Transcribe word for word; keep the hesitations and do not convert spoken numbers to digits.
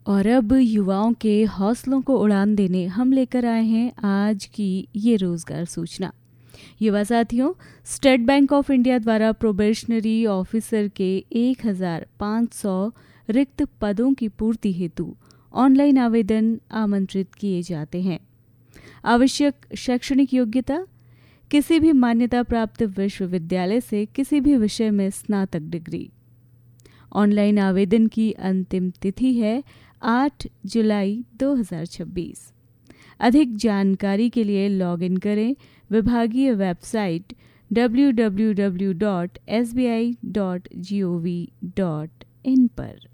और अब युवाओं के हौसलों को उड़ान देने हम लेकर आए हैं आज की ये रोजगार सूचना। युवा साथियों, स्टेट बैंक ऑफ इंडिया द्वारा प्रोबेशनरी ऑफिसर के एक हज़ार पाँच सौ रिक्त पदों की पूर्ति हेतु ऑनलाइन आवेदन आमंत्रित किए जाते हैं। आवश्यक शैक्षणिक योग्यता: किसी भी मान्यता प्राप्त विश्वविद्यालय से किसी भी विषय में स्नातक डिग्री। ऑनलाइन आवेदन की अंतिम तिथि है आठ जुलाई दो हज़ार छब्बीस। अधिक जानकारी के लिए लॉग इन करें विभागीय website W W W dot S B I dot G O V dot in पर।